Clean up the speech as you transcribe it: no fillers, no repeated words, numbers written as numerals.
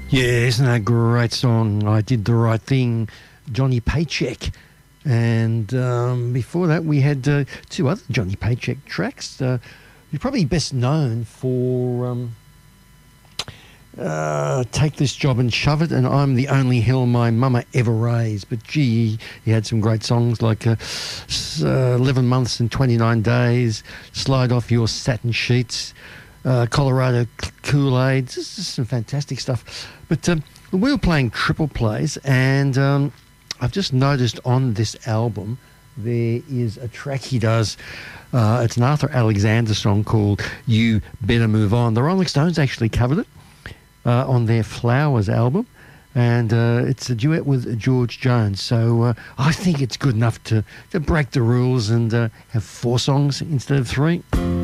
Yeah, isn't that a great song? I Did the Right Thing, Johnny Paycheck. And before that, we had two other Johnny Paycheck tracks. You're probably best known for Take This Job and Shove It and I'm the Only Hill My Mama Ever Raised. But gee, he had some great songs like 11 Months and 29 Days, Slide Off Your Satin Sheets, Colorado Kool-Aid. This is some fantastic stuff. But we were playing triple plays, and I've just noticed on this album there is a track he does. It's an Arthur Alexander song called You Better Move On. The Rolling Stones actually covered it on their Flowers album, and it's a duet with George Jones. So I think it's good enough to break the rules and have 4 songs instead of 3.